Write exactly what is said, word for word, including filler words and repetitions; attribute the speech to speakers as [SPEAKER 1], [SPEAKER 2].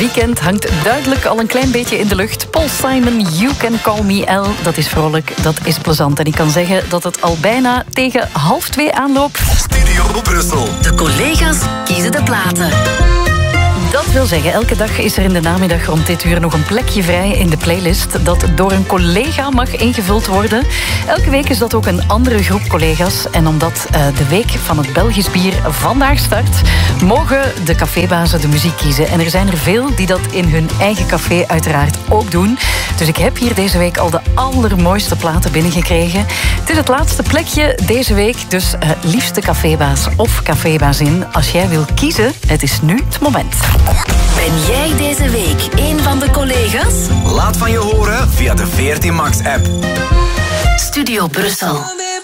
[SPEAKER 1] Weekend hangt duidelijk al een klein beetje in de lucht. Paul Simon, You Can Call Me L. Dat is vrolijk, dat is plezant. En ik kan zeggen dat het al bijna tegen half twee aanloopt.
[SPEAKER 2] Studio Brussel.
[SPEAKER 3] De collega's kiezen de platen.
[SPEAKER 1] Dat wil zeggen, elke dag is er in de namiddag rond dit uur nog een plekje vrij in de playlist dat door een collega mag ingevuld worden. Elke week is dat ook een andere groep collega's. En omdat uh, de week van het Belgisch bier vandaag start, mogen de cafébazen de muziek kiezen. En er zijn er veel die dat in hun eigen café uiteraard ook doen. Dus ik heb hier deze week al de allermooiste platen binnengekregen. Het is het laatste plekje deze week, dus uh, liefste cafébaas of cafébazin. Als jij wil kiezen, het is nu het moment.
[SPEAKER 3] Ben jij deze week een van de collega's?
[SPEAKER 2] Laat van je horen via de veertien Max app.
[SPEAKER 3] Studio Brussel.